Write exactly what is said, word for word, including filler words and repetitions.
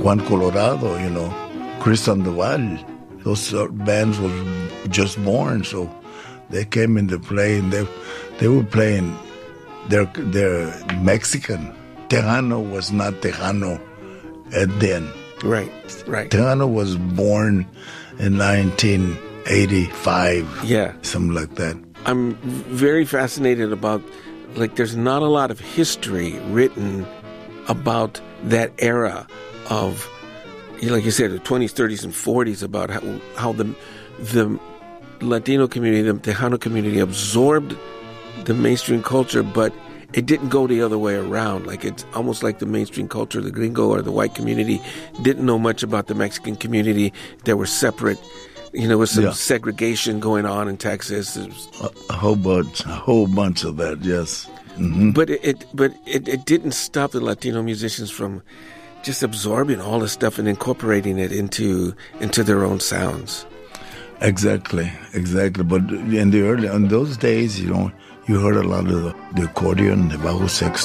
Juan Colorado, you know, Chris Sandoval. Those uh, bands were just born, so they came into play, and they they were playing. They're they're Mexican. Tejano was not Tejano at then. Right, right. Tejano was born in nineteen eighty-five. Yeah, something like that. I'm very fascinated about, like, there's not a lot of history written about that era of, like you said, the twenties, thirties, and forties, about how, how the the Latino community, the Tejano community, absorbed the mainstream culture, but it didn't go the other way around. Like, it's almost like the mainstream culture, the gringo or the white community, didn't know much about the Mexican community. There were separate, you know, with some yeah. segregation going on in Texas. A, a whole bunch, a whole bunch of that, yes. Mm-hmm. But it, it but it, it didn't stop the Latino musicians from just absorbing all this stuff and incorporating it into into their own sounds. Exactly, exactly. But in the early, in those days, you know, you heard a lot of the, the accordion, the bajo sexto.